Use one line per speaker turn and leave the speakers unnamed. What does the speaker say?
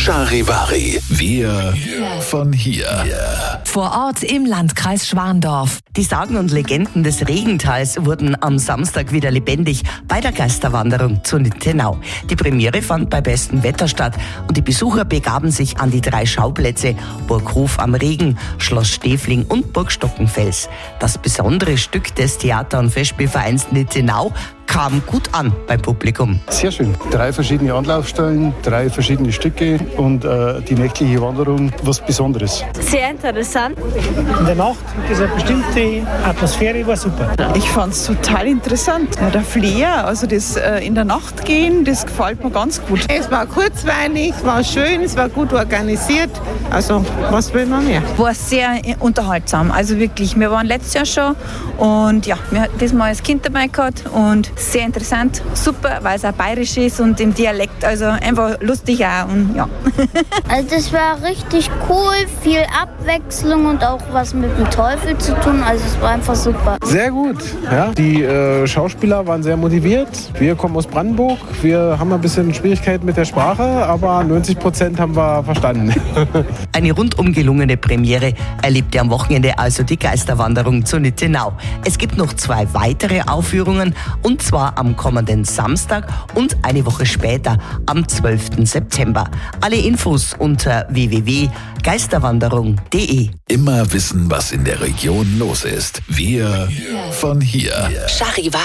Charivari, wir von hier.
Vor Ort im Landkreis Schwandorf.
Die Sagen und Legenden des Regentals wurden am Samstag wieder lebendig bei der Geisterwanderung zu Nittenau. Die Premiere fand bei bestem Wetter statt und die Besucher begaben sich an die 3 Schauplätze Burghof am Regen, Schloss Stefling und Burg Stockenfels. Das besondere Stück des Theater- und Festspielvereins Nittenau kam gut an beim Publikum.
Sehr schön. 3 verschiedene Anlaufstellen, 3 verschiedene Stücke und die nächtliche Wanderung, was Besonderes.
Sehr interessant.
In der Nacht, diese bestimmte Atmosphäre war super.
Ich fand es total interessant. Ja, der Flair, also das in der Nacht gehen, das gefällt mir ganz gut.
Es war kurzweilig, war schön, es war gut organisiert. Also, was will man mehr?
War sehr unterhaltsam. Also wirklich, wir waren letztes Jahr schon und ja, wir hatten diesmal als Kind dabei gehabt und sehr interessant, super, weil es auch bayerisch ist und im Dialekt, also einfach lustig auch und ja.
Also das war richtig cool, viel Abwechslung und auch was mit dem Teufel zu tun, also es war einfach super.
Sehr gut, ja. Die Schauspieler waren sehr motiviert. Wir kommen aus Brandenburg, wir haben ein bisschen Schwierigkeiten mit der Sprache, aber 90% haben wir verstanden.
Eine rundum gelungene Premiere erlebte am Wochenende also die Geisterwanderung zu Nittenau. Es gibt noch 2 weitere Aufführungen und zwar am kommenden Samstag und eine Woche später am 12. September. Alle Infos unter www.geisterwanderung.de.
Immer wissen, was in der Region los ist. Wir von hier.
Charivari.